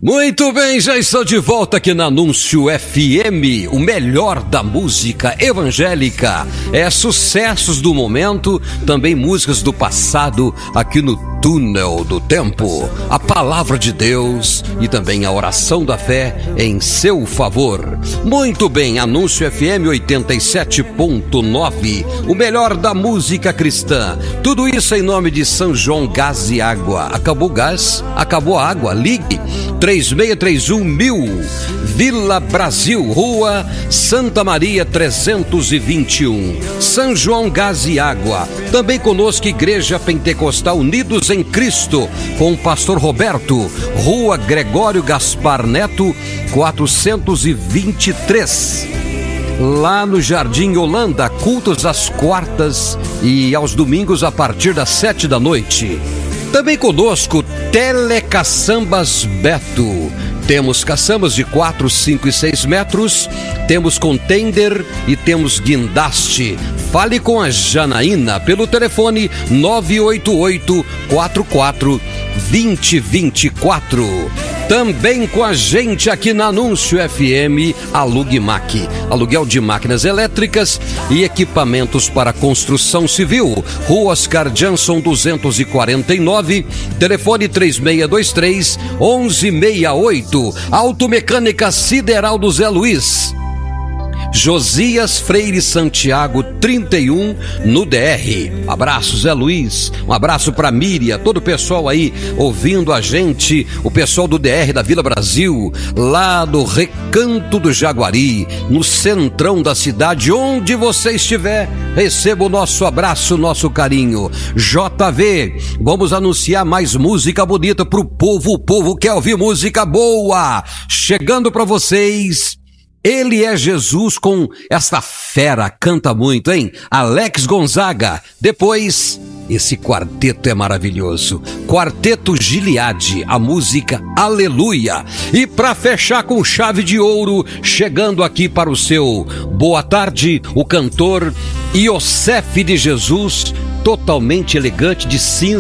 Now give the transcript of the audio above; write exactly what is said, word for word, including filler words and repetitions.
Muito bem, já estou de volta aqui na Anúncio F M, o melhor da música evangélica. É sucessos do momento, também músicas do passado, aqui no Túnel do Tempo. A palavra de Deus e também a oração da fé em seu favor. Muito bem, Anúncio F M oitenta e sete ponto nove, o melhor da música cristã. Tudo isso em nome de São João Gás e Água. Acabou o gás? Acabou a água? Ligue três seis três um mil, Vila Brasil, Rua Santa Maria trezentos e vinte e um, São João Gás e Água. Também conosco Igreja Pentecostal Unidos em Cristo, com o pastor Roberto, Rua Gregório Gaspar Neto quatrocentos e vinte e três, lá no Jardim Holanda, cultos às quartas e aos domingos a partir das sete da noite. Também conosco Telecaçambas Beto. Temos caçambas de quatro, cinco e seis metros, temos contender e temos guindaste. Fale com a Janaína pelo telefone nove oito oito, quatro quatro, dois zero dois quatro. Também com a gente aqui na Anúncio F M, Alugmac, aluguel de máquinas elétricas e equipamentos para construção civil. Rua Oscar Jansson duzentos e quarenta e nove, telefone três seis dois três, um um seis oito. Automecânica Sideral do Zé Luiz, Josias Freire Santiago trinta e um, no D R. Abraço, Zé Luiz. Um abraço para Míria, todo o pessoal aí ouvindo a gente, o pessoal do D R da Vila Brasil, lá do Recanto do Jaguari, no centrão da cidade. Onde você estiver, receba o nosso abraço, nosso carinho. J V, vamos anunciar mais música bonita pro povo. O povo quer ouvir música boa. Chegando para vocês, Ele é Jesus, com esta fera, canta muito, hein? Alex Gonzaga. Depois, esse quarteto é maravilhoso. Quarteto Gileade, a música Aleluia. E para fechar com chave de ouro, chegando aqui para o seu boa tarde, o cantor Iosef de Jesus, totalmente elegante, de cinza.